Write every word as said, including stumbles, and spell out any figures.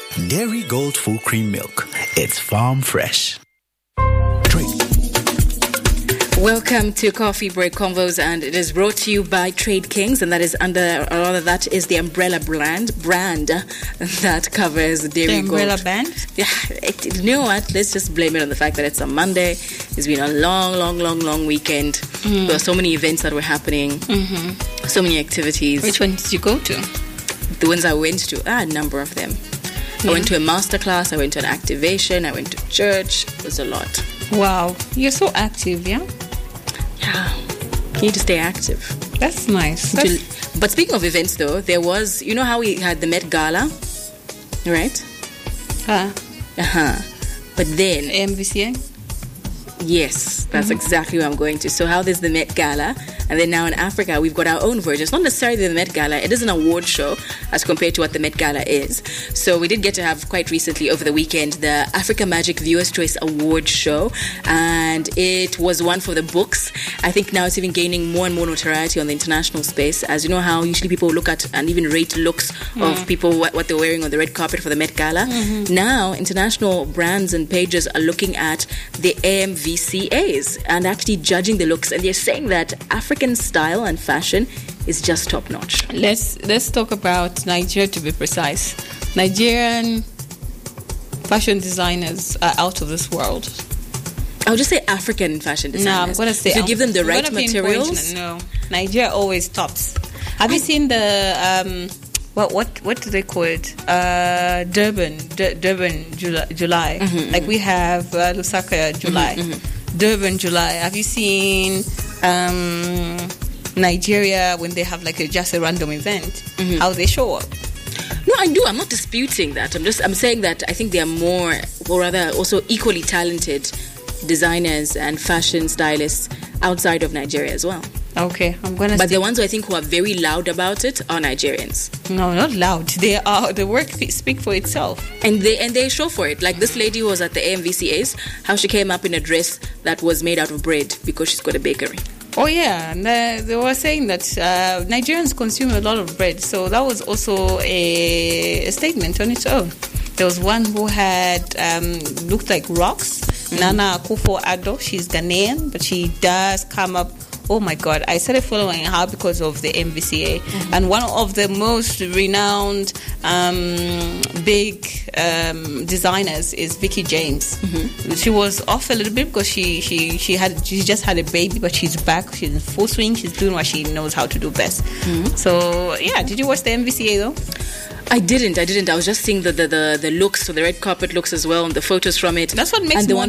Dairy Gold Full Cream Milk. It's farm fresh. Drink. Welcome to Coffee Break Convos, and it is brought to you by Trade Kings, and that is under, or rather, that is the umbrella brand brand that covers Dairy the umbrella Gold. band? Yeah, it, you know what? Let's just blame it on the fact that it's a Monday. It's been a long, long, long, long weekend. Mm. There were so many events that were happening, mm-hmm. so many activities. Which one did you go to? The ones I went to, ah, a number of them. Yeah. I went to a master class, I went to an activation, I went to church. It was a lot. Wow, you're so active, yeah? Yeah, you need to stay active. That's nice. That's... But speaking of events, though, there was, you know how we had the Met Gala, right? Huh? Uh-huh. But then... M V C A? Yes, that's mm-hmm. exactly where I'm going to. So how there's the Met Gala, and then now in Africa, we've got our own version. It's not necessarily the Met Gala. It is an award show as compared to what the Met Gala is. So we did get to have quite recently over the weekend the Africa Magic Viewers' Choice Award show, and it was one for the books. I think now it's even gaining more and more notoriety on the international space, as you know how usually people look at and even rate looks mm. of people, what, what they're wearing on the red carpet for the Met Gala. Mm-hmm. Now, international brands and pages are looking at the A M V C As and actually judging the looks, and they're saying that African style and fashion is just top notch. Let's let's talk about Nigeria, to be precise. Nigerian fashion designers are out of this world. I'll just say African fashion designers. No, I'm going to say... If you give them the right materials... No, Nigeria always tops. Have I, you seen the... Um, What what what do they call it? Uh, Durban, D- Durban, July. July. Mm-hmm, like mm-hmm. we have uh, Lusaka, July. Mm-hmm, mm-hmm. Durban, July. Have you seen um, Nigeria when they have like a, just a random event? Mm-hmm. How they show up? No, I do. I'm not disputing that. I'm just I'm saying that I think there are more, or rather, also equally talented designers and fashion stylists outside of Nigeria as well. Okay, I'm gonna. But the ones who I think who are very loud about it are Nigerians. No, not loud. They are. The work speak for itself, and they and they show for it. Like this lady who was at the A M V C As, how she came up in a dress that was made out of bread because she's got a bakery. Oh yeah, and they, they were saying that uh, Nigerians consume a lot of bread, so that was also a, a statement on its own. There was one who had um, looked like rocks. Mm-hmm. Nana Akufo-Addo. She's Ghanaian, but she does come up. Oh my God, I started following her because of the M V C A. Mm-hmm. And one of the most renowned um, big um, designers is Vicky James. Mm-hmm. She was off a little bit because she, she, she had she just had a baby, but she's back. She's in full swing. She's doing what she knows how to do best. Mm-hmm. So, yeah, did you watch the M V C A though? I didn't, I didn't. I was just seeing the, the, the, the looks, so the red carpet looks as well, and the photos from it. That's what makes and the more one